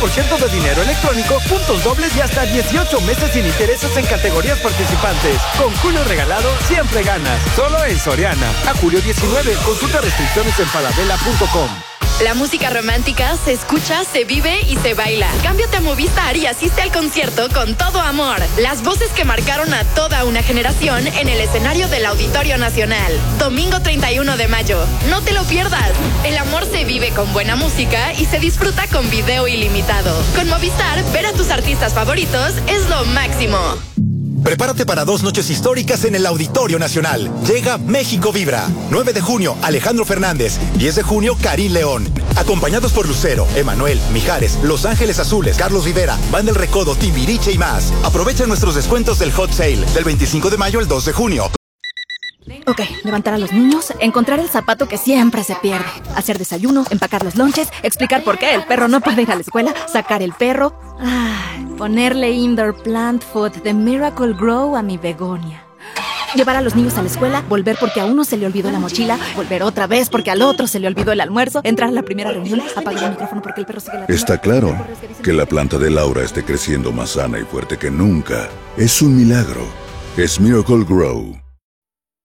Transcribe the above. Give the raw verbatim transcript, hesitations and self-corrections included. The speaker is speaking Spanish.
por ciento de dinero electrónico, puntos dobles y hasta dieciocho meses sin intereses en categorías participantes. Con Julio Regalado, siempre ganas. Solo en Soriana. A julio diecinueve. Consulta restricciones en falabella punto com. La música romántica se escucha, se vive y se baila. Cámbiate a Movistar y asiste al concierto con todo amor. Las voces que marcaron a toda una generación en el escenario del Auditorio Nacional. Domingo treinta y uno de mayo. No te lo pierdas. El amor se vive con buena música y se disfruta con video ilimitado. Con Movistar, ver a tus artistas favoritos es lo máximo. Prepárate para dos noches históricas en el Auditorio Nacional. Llega México Vibra. nueve de junio, Alejandro Fernández. diez de junio, Karim León. Acompañados por Lucero, Emanuel, Mijares, Los Ángeles Azules, Carlos Rivera, Banda El Recodo, Timbiriche y más. Aprovecha nuestros descuentos del Hot Sale del veinticinco de mayo al dos de junio. Ok, levantar a los niños, encontrar el zapato que siempre se pierde, hacer desayuno, empacar los lonches, explicar por qué el perro no puede ir a la escuela, sacar el perro, ah, ponerle indoor plant food de Miracle Grow a mi begonia. Llevar a los niños a la escuela, volver porque a uno se le olvidó la mochila, volver otra vez porque al otro se le olvidó el almuerzo, entrar a la primera reunión, apagar el micrófono porque el perro sigue la... Está claro que la planta de Laura esté creciendo más sana y fuerte que nunca. Es un milagro. Es Miracle Grow.